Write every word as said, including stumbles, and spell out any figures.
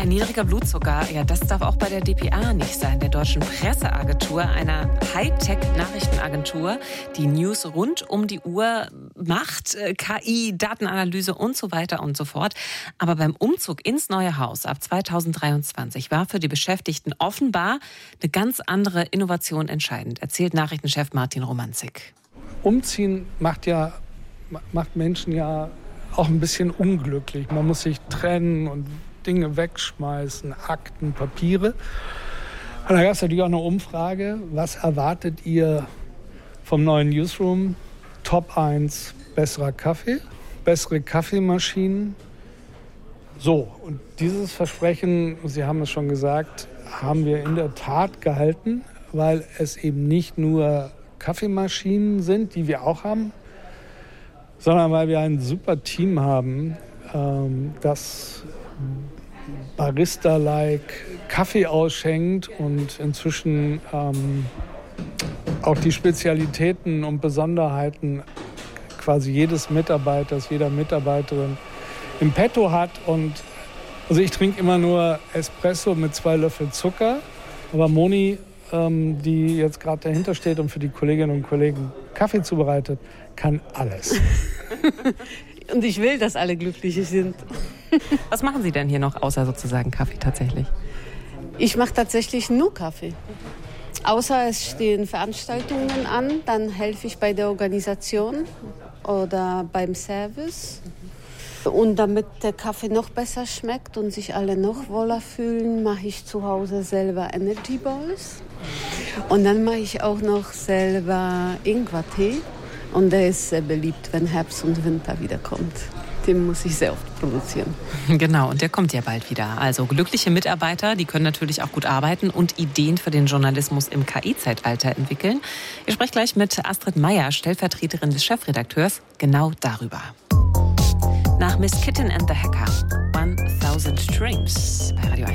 Ein niedriger Blutzucker, ja, das darf auch bei der D P A nicht sein, der Deutschen Presseagentur, einer Hightech-Nachrichtenagentur, die News rund um die Uhr macht, K I, Datenanalyse und so weiter und so fort. Aber beim Umzug ins neue Haus ab zweitausenddreiundzwanzig war für die Beschäftigten offenbar eine ganz andere Innovation entscheidend, erzählt Nachrichtenchef Martin Romanzik. Umziehen macht ja macht Menschen ja auch ein bisschen unglücklich. Man muss sich trennen und Dinge wegschmeißen, Akten, Papiere. Und da gab es natürlich auch eine Umfrage. Was erwartet ihr vom neuen Newsroom? Top eins, besserer Kaffee, bessere Kaffeemaschinen. So, und dieses Versprechen, Sie haben es schon gesagt, haben wir in der Tat gehalten, weil es eben nicht nur Kaffeemaschinen sind, die wir auch haben, sondern weil wir ein super Team haben, ähm, das Barista-like Kaffee ausschenkt und inzwischen ähm, auch die Spezialitäten und Besonderheiten quasi jedes Mitarbeiters, jeder Mitarbeiterin im Petto hat. Und also ich trinke immer nur Espresso mit zwei Löffel Zucker, aber Moni, ähm, die jetzt gerade dahinter steht und für die Kolleginnen und Kollegen Kaffee zubereitet, kann alles. Und ich will, dass alle glücklich sind. Was machen Sie denn hier noch, außer sozusagen Kaffee tatsächlich? Ich mache tatsächlich nur Kaffee. Außer es stehen Veranstaltungen an, dann helfe ich bei der Organisation oder beim Service. Und damit der Kaffee noch besser schmeckt und sich alle noch wohler fühlen, mache ich zu Hause selber Energy Balls. Und dann mache ich auch noch selber Ingwertee. Und der ist sehr beliebt, wenn Herbst und Winter wiederkommt. Den muss ich sehr oft produzieren. Genau, und der kommt ja bald wieder. Also glückliche Mitarbeiter, die können natürlich auch gut arbeiten und Ideen für den Journalismus im K I-Zeitalter entwickeln. Ich spreche gleich mit Astrid Meyer, Stellvertreterin des Chefredakteurs, genau darüber. Nach Miss Kitten and the Hacker, tausend Dreams bei Radio eins.